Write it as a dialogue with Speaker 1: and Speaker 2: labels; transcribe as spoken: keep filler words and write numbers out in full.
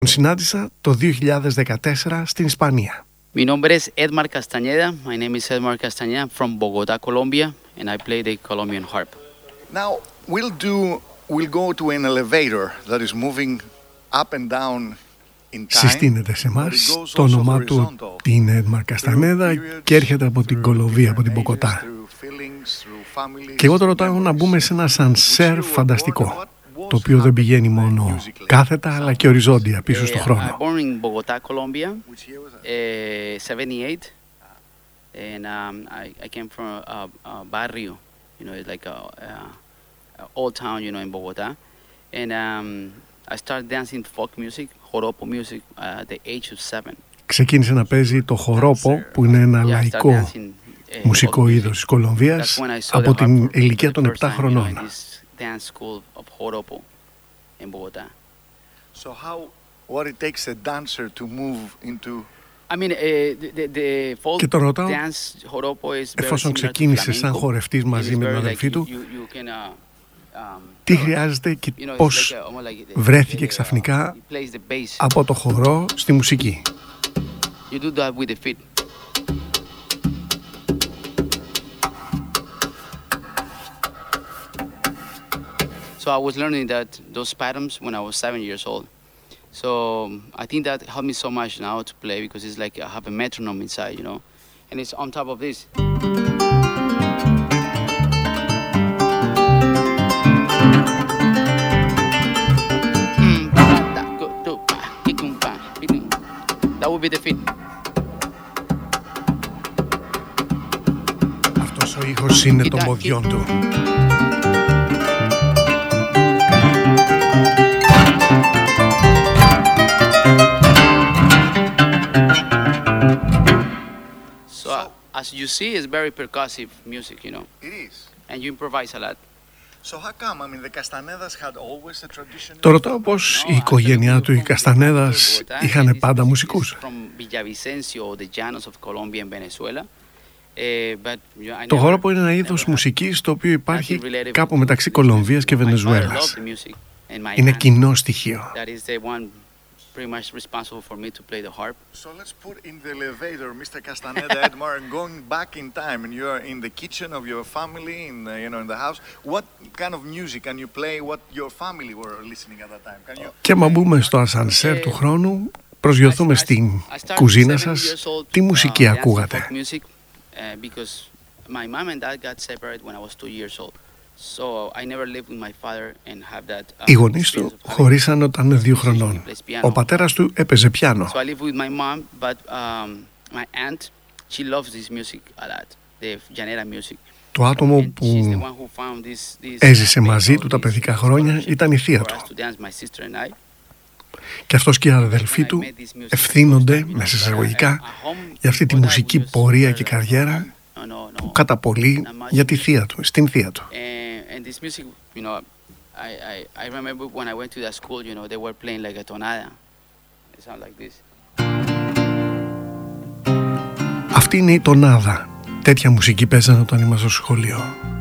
Speaker 1: Συνάντησα το δύο χιλιάδες δεκατέσσερα στην Ισπανία.
Speaker 2: Mi nombre es Edmar Castañeda. My name is Edmar Castañeda from Bogotá, Colombia, and I play the Colombian harp.
Speaker 3: Now we'll do we'll go to an elevator that is moving up and down in time.
Speaker 1: Συστήνεται σε εμάς, το όνομά του είναι Edmar Castañeda και έρχεται από την Κολομβία, από την Μπογοτά. Και εγώ το ρωτάω να μπούμε σε ένα σανσέρ φανταστικό, το οποίο δεν πηγαίνει μόνο κάθετα αλλά και οριζόντια πίσω στο χρόνο.
Speaker 2: Born in Bogotá, Colombia, seventy-eight, and um, I, I came from a, a barrio, you know, it's like a, a, a old town, you know, in Bogotá, and um, I started dancing folk music, joropo music, at the age of seven.
Speaker 1: Ξεκίνησε να παίζει το χορόπο, που είναι ένα λαϊκό μουσικό είδος της Κολομβίας, από την ηλικία των επτά χρονών.
Speaker 2: Dance school of joropo in Bogotá.
Speaker 3: So how what it takes a dancer to move into
Speaker 2: I mean, uh, the, the folk
Speaker 1: και τον ρωτάω,
Speaker 2: dance joropo is very
Speaker 1: εφόσον
Speaker 2: similar to
Speaker 1: ξεκίνησε σαν
Speaker 2: flamenco.
Speaker 1: χορευτής μαζί με την αδελφή του,
Speaker 2: You- you can, uh, um,
Speaker 1: τι χρειάζεται και
Speaker 2: you know, it's
Speaker 1: πώς
Speaker 2: like a- almost like the-
Speaker 1: βρέθηκε
Speaker 2: the, uh,
Speaker 1: ξαφνικά
Speaker 2: he plays the bass.
Speaker 1: από το χορό στη μουσική.
Speaker 2: You do that with the feet. So I was learning that those patterns when I was seven years old. So I think that helped me so much now to play because it's like I have a metronome inside, you know, and it's on top of this. That would be the feet.
Speaker 1: Αυτός ο ήχος είναι των ποδιών του.
Speaker 2: So uh, as you see, it's very percussive music, you know,
Speaker 3: it is.
Speaker 2: and you improvise a lot.
Speaker 3: So how come? I mean, the Castanedas had always a tradition.
Speaker 1: Το ρωτάω πως η οικογένειά του, οι Καστανέδας, είχαν πάντα μουσικούς.
Speaker 2: From Villavicencio, the llanos of Colombia and Venezuela. Eh, but, you know, I
Speaker 1: Το
Speaker 2: never-
Speaker 1: χορόπο είναι ένα είδος μουσικής το οποίο υπάρχει κάπου μεταξύ Κολομβίας και Βενεζουέλας. Είναι κοινό στοιχείο.
Speaker 2: That is the one pretty much responsible for me to play the harp.
Speaker 3: So let's put in the elevator, Mister Castaneda, Edmar, and going back in time, and you are in the kitchen of your family, in the, you know, in the house. What kind of music can you play? What your family were listening at that time? Can you?
Speaker 1: Και άμα μπούμε στο ασανσέρ του χρόνου, προσγειωθούμε στην κουζίνα σας. Τι μουσική ακούγατε?
Speaker 2: Because my mom and dad got separated when I was two years old. So I never lived with my father and have that. uh,
Speaker 1: Οι γονείς του
Speaker 2: experience of having-
Speaker 1: χωρίσαν όταν είναι δύο χρονών.
Speaker 2: He plays piano.
Speaker 1: Ο πατέρας του έπαιζε πιάνο.
Speaker 2: So I live with my mom, but um, my aunt, she loves this music a lot, the llanera music.
Speaker 1: Το άτομο
Speaker 2: And she's the
Speaker 1: που
Speaker 2: one who found this, this,
Speaker 1: έζησε
Speaker 2: uh,
Speaker 1: μαζί
Speaker 2: thing,
Speaker 1: του τα
Speaker 2: this
Speaker 1: παιδικά χρόνια ήταν η θεία
Speaker 2: for
Speaker 1: του.
Speaker 2: us to dance, my sister and I.
Speaker 1: Και αυτός και οι αδελφοί του ευθύνονται, μέσα σε εισαγωγικά, για αυτή τη μουσική πορεία και καριέρα
Speaker 2: No, no,
Speaker 1: που
Speaker 2: no.
Speaker 1: κατά πολύ για τη θεία του, στην θεία του.
Speaker 2: And, and this music, you know, I, I, I remember when I went to that school, you know, they were playing like a tonada. It sounded like this.
Speaker 1: Αυτή είναι η τονάδα. Τέτοια μουσική παίζανε όταν ήμασταν στο σχολείο.